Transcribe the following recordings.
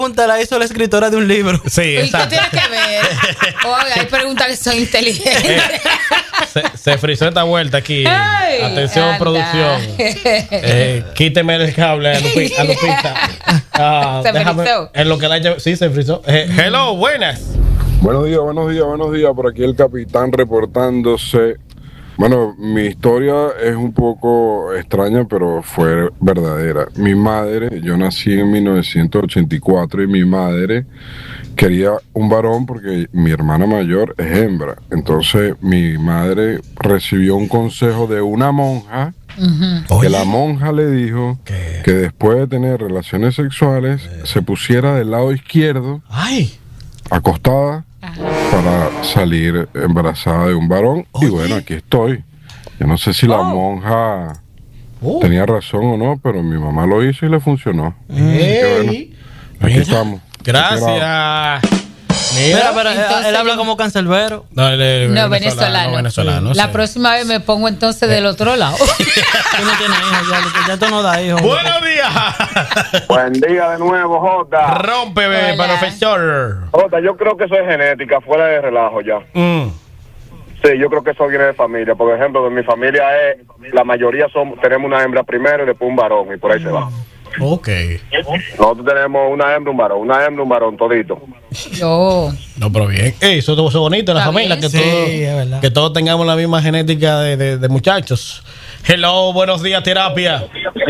pregunta la hizo la escritora de un libro. Sí, ¿Y qué exacto. tiene que ver? Oiga, hay preguntas que son inteligentes. Se frizó esta vuelta aquí. Ay, Atención, anda. producción. Quíteme el cable a Lupita. Se frizó. En lo que la llave. Sí, se frizó. Hello, buenas. Buenos días. Por aquí el capitán reportándose. Bueno, mi historia es un poco extraña, pero fue verdadera. Mi madre, yo nací en 1984 y mi madre quería un varón porque mi hermana mayor es hembra. Entonces mi madre recibió un consejo de una monja. Que la monja le dijo que después de tener relaciones sexuales se pusiera del lado izquierdo, acostada, para salir embarazada de un varón. Y bueno, aquí estoy. Yo no sé si la monja tenía razón o no, pero mi mamá lo hizo y le funcionó. Qué bueno. Aquí estamos. Gracias. Mira, pero entonces él habla como cancerbero. No, venezolano. La próxima vez me pongo entonces del otro lado. Tú no tienes hijos, ya tú no das hijos. Buenos días. Buen día de nuevo, Jota. Rómpeme, profesor. Jota, yo creo que eso es genética, fuera de relajo ya. Sí, yo creo que eso viene de familia. Por ejemplo, en mi familia la mayoría tenemos una hembra primero y después un varón, y por ahí se va. Ok. Nosotros tenemos una hembra, un varón, todito. No, pero bien. Eso es bonito en la Está familia, bien. que todos tengamos la misma genética de muchachos. Hello, buenos días, terapia.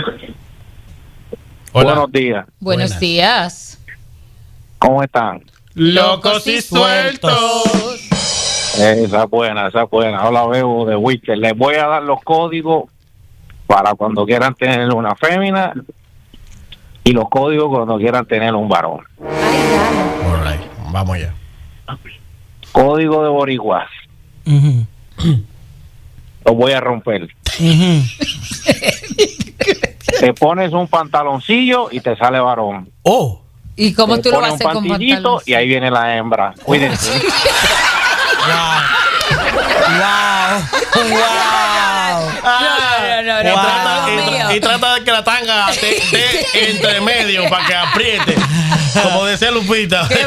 Hola. Buenos días. Buenos días. ¿Cómo están? Locos y sueltos. Esa es buena. Hola, veo de Wister. Les voy a dar los códigos para cuando quieran tener una fémina y los códigos cuando quieran tener un varón. All right. Vamos allá. Código de Boriguas. Lo voy a romper. Te pones un pantaloncillo y te sale varón. ¿Y cómo Te tú lo vas a pones hacer con un pantillito pantalones? y ahí viene la hembra. Cuídense. No. Y trata de que la tanga esté entre medio para que apriete. Como decía Lupita. ¡Qué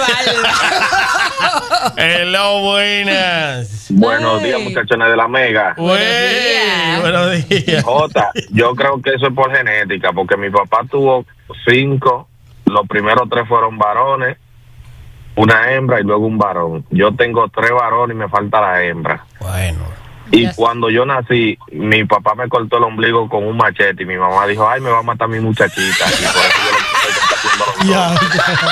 Hello, buenas. Buenos días, muchachones de la Mega. Buenos días. Jota, yo creo que eso es por genética, porque mi papá tuvo 5, los primeros 3 fueron varones, una hembra y luego un varón. Yo tengo 3 varones y me falta la hembra. Bueno. Y cuando yo nací, mi papá me cortó el ombligo con un machete y mi mamá dijo, ay, me va a matar mi muchachita. Y por eso yo lo estoy haciendo.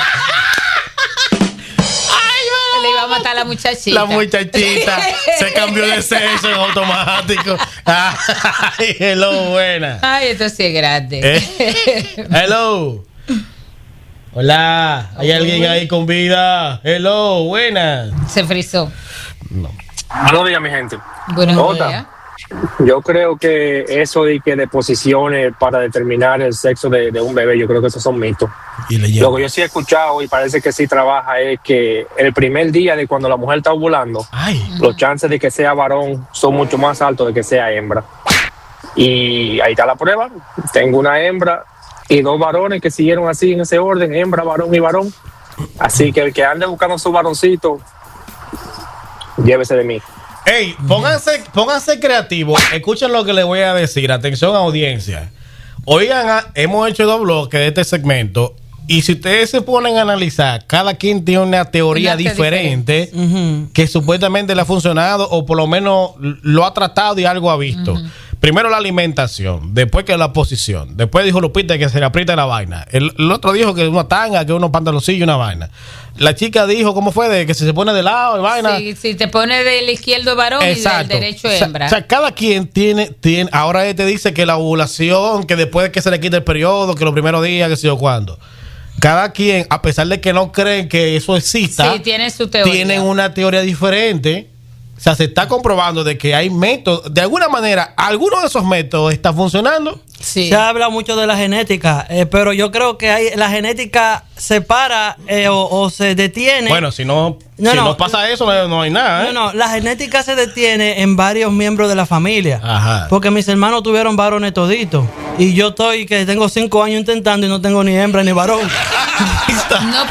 Le iba a matar a la muchachita. La muchachita se cambió de sexo en automático. Ay, hello, buena. Ay, esto sí es grande. Hello. Hola, ¿hay alguien ahí con vida? Hello, buena. Se frizó. Buenos días, mi gente. Buenos días. Yo creo que eso de que de posiciones para determinar el sexo de un bebé, yo creo que esos son mitos. Lo que yo sí he escuchado y parece que sí trabaja es que el primer día de cuando la mujer está ovulando, los chances de que sea varón son mucho más altos de que sea hembra. Y ahí está la prueba. Tengo una hembra y 2 varones que siguieron así en ese orden, hembra, varón y varón. Así que el que ande buscando su varoncito, llévese de mí. Ey, pónganse creativos. Escuchen lo que les voy a decir. Atención, audiencia. Oigan, hemos hecho 2 bloques de este segmento. Y si ustedes se ponen a analizar, cada quien tiene una teoría diferente que supuestamente le ha funcionado o por lo menos lo ha tratado y algo ha visto. Primero la alimentación, después que la posición, después dijo Lupita que se le aprieta la vaina. El otro dijo que una tanga, que unos pantaloncillos y una vaina. La chica dijo, ¿cómo fue? De que se pone de lado y vaina. Sí, si te pone del izquierdo varón y del derecho hembra. O sea, cada quien tiene, ahora te dice que la ovulación, que después de que se le quite el periodo, que los primeros días, que sé yo cuándo. Cada quien, a pesar de que no creen que eso exista, tiene su teoría. Tienen una teoría diferente. O sea, se está comprobando de que hay métodos, de alguna manera, alguno de esos métodos está funcionando Sí. Se habla mucho de la genética, pero yo creo que la genética se para o se detiene. Bueno, si no pasa eso, no hay nada. No, la genética se detiene en varios miembros de la familia. Ajá. Porque mis hermanos tuvieron varones toditos. Y yo tengo 5 años intentando y no tengo ni hembra ni varón. No,